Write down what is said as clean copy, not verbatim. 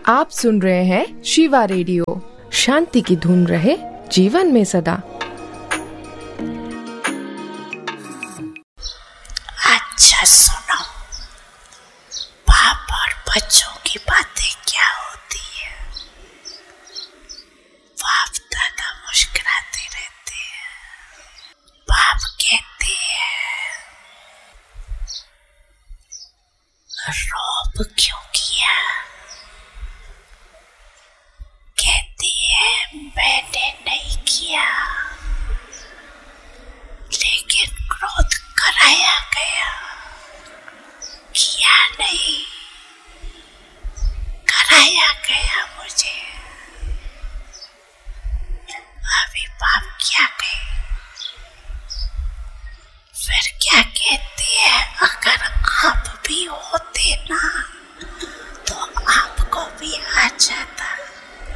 आप सुन रहे हैं शिवा रेडियो। शांति की धुन रहे जीवन में सदा। अच्छा सुनो, बाप और बच्चों की बातें क्या होती है। बाप दादा मुस्कुराते रहते हैं। बाप कहते हैं, रोब क्यों किया। कहती है मैंने नहीं किया, लेकिन क्रोध कराया गया। किया नहीं, कराया गया मुझे। अभी बाप क्या कहे, फिर क्या कहती है, अगर आप भी होते ना